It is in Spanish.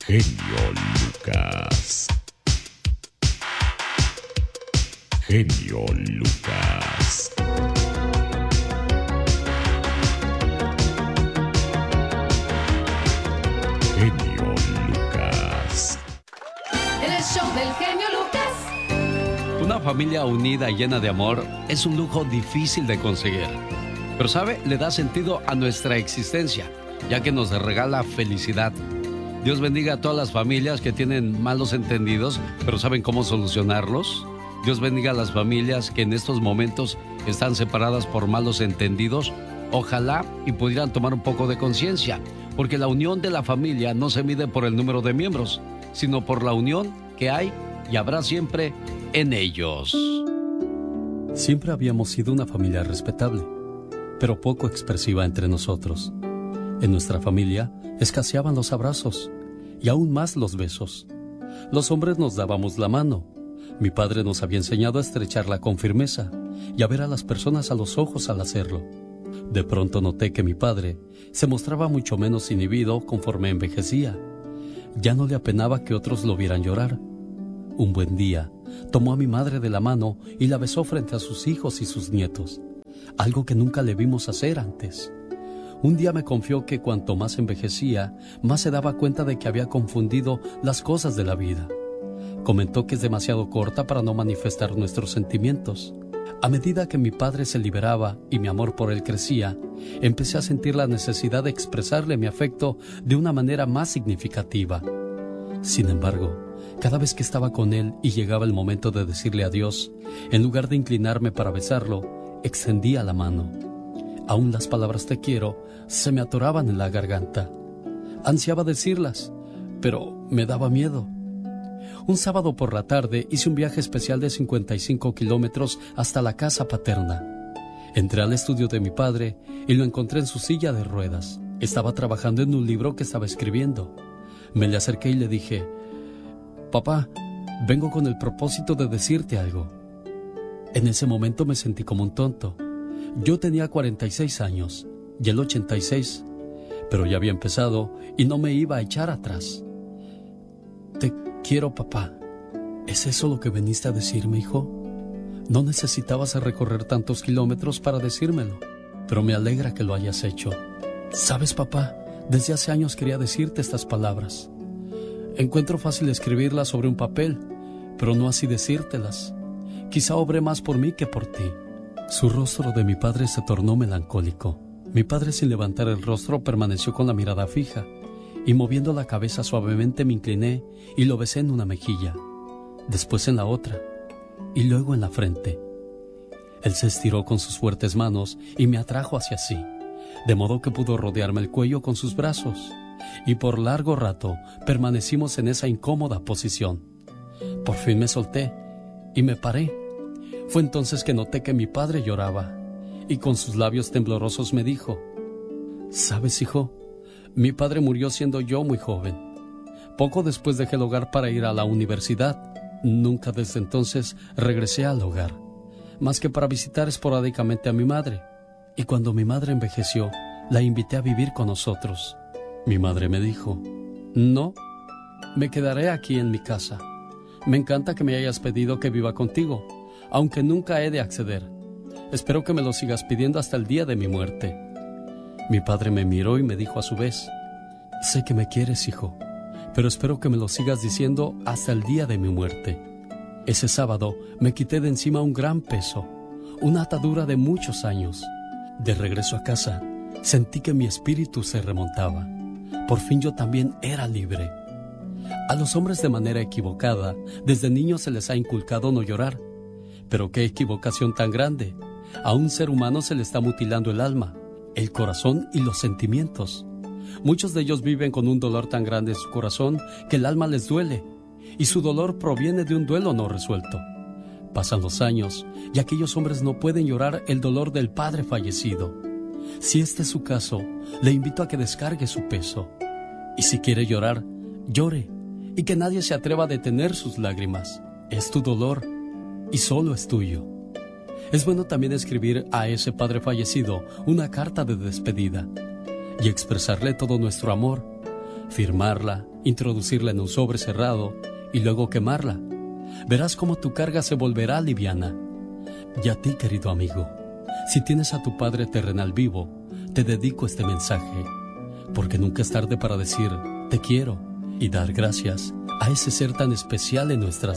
Genio Lucas. Genio Lucas. Genio Lucas. En el show del genio Lucas. Una familia unida y llena de amor es un lujo difícil de conseguir. Pero, ¿sabe? Le da sentido a nuestra existencia, ya que nos regala felicidad. Dios bendiga a todas las familias que tienen malos entendidos, pero saben cómo solucionarlos. Dios bendiga a las familias que en estos momentos están separadas por malos entendidos. Ojalá y pudieran tomar un poco de conciencia, porque la unión de la familia no se mide por el número de miembros, sino por la unión que hay y habrá siempre en ellos. Siempre habíamos sido una familia respetable, pero poco expresiva entre nosotros. En nuestra familia escaseaban los abrazos y aún más los besos. Los hombres nos dábamos la mano. Mi padre nos había enseñado a estrecharla con firmeza y a ver a las personas a los ojos al hacerlo. De pronto noté que mi padre se mostraba mucho menos inhibido conforme envejecía. Ya no le apenaba que otros lo vieran llorar. Un buen día, tomó a mi madre de la mano y la besó frente a sus hijos y sus nietos, algo que nunca le vimos hacer antes. Un día me confió que cuanto más envejecía, más se daba cuenta de que había confundido las cosas de la vida. Comentó que es demasiado corta para no manifestar nuestros sentimientos. A medida que mi padre se liberaba y mi amor por él crecía, empecé a sentir la necesidad de expresarle mi afecto de una manera más significativa. Sin embargo, cada vez que estaba con él y llegaba el momento de decirle adiós, en lugar de inclinarme para besarlo, extendía la mano. Aún las palabras te quiero se me atoraban en la garganta. Ansiaba decirlas, pero me daba miedo. Un sábado por la tarde hice un viaje especial de 55 kilómetros hasta la casa paterna. Entré al estudio de mi padre y lo encontré en su silla de ruedas. Estaba trabajando en un libro que estaba escribiendo. Me le acerqué y le dije: «Papá, vengo con el propósito de decirte algo». En ese momento me sentí como un tonto. Yo tenía 46 años y él 86, pero ya había empezado y no me iba a echar atrás. «Te quiero, papá». ¿Es eso lo que viniste a decirme, hijo? No necesitabas recorrer tantos kilómetros para decírmelo, pero me alegra que lo hayas hecho. ¿Sabes, papá? Desde hace años quería decirte estas palabras. Encuentro fácil escribirlas sobre un papel, pero no así decírtelas. Quizá obré más por mí que por ti. Su rostro de mi padre se tornó melancólico. Mi padre, sin levantar el rostro, permaneció con la mirada fija, y moviendo la cabeza suavemente me incliné y lo besé en una mejilla, después en la otra, y luego en la frente. Él se estiró con sus fuertes manos y me atrajo hacia sí, de modo que pudo rodearme el cuello con sus brazos, y por largo rato permanecimos en esa incómoda posición. Por fin me solté y me paré. Fue entonces que noté que mi padre lloraba, y con sus labios temblorosos me dijo: «¿Sabes, hijo? Mi padre murió siendo yo muy joven. Poco después dejé el hogar para ir a la universidad. Nunca desde entonces regresé al hogar, más que para visitar esporádicamente a mi madre. Y cuando mi madre envejeció, la invité a vivir con nosotros. Mi madre me dijo: «No, me quedaré aquí en mi casa. Me encanta que me hayas pedido que viva contigo, aunque nunca he de acceder. Espero que me lo sigas pidiendo hasta el día de mi muerte». Mi padre me miró y me dijo a su vez: «Sé que me quieres, hijo, pero espero que me lo sigas diciendo hasta el día de mi muerte». Ese sábado me quité de encima un gran peso, una atadura de muchos años. De regreso a casa, sentí que mi espíritu se remontaba. Por fin yo también era libre. A los hombres, de manera equivocada, desde niños se les ha inculcado no llorar. Pero qué equivocación tan grande. A un ser humano se le está mutilando el alma, el corazón y los sentimientos. Muchos de ellos viven con un dolor tan grande en su corazón que el alma les duele, y su dolor proviene de un duelo no resuelto. Pasan los años y aquellos hombres no pueden llorar el dolor del padre fallecido. Si este es su caso, le invito a que descargue su peso. Y si quiere llorar, llore, y que nadie se atreva a detener sus lágrimas. Es tu dolor y solo es tuyo. Es bueno también escribir a ese padre fallecido una carta de despedida y expresarle todo nuestro amor, firmarla, introducirla en un sobre cerrado y luego quemarla. Verás cómo tu carga se volverá liviana. Y a ti, querido amigo, si tienes a tu Padre terrenal vivo, te dedico este mensaje, porque nunca es tarde para decir te quiero y dar gracias a ese ser tan especial en nuestras